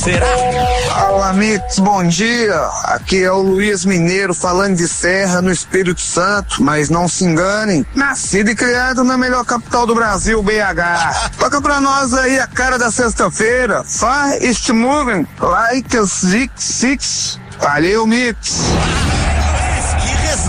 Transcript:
Será? Fala, Mix, bom dia. Aqui é o Luiz Mineiro falando de Serra, no Espírito Santo, mas não se enganem, nascido e criado na melhor capital do Brasil, BH. Toca pra nós aí a cara da sexta-feira. Far ist moving like a six. Valeu, Mix.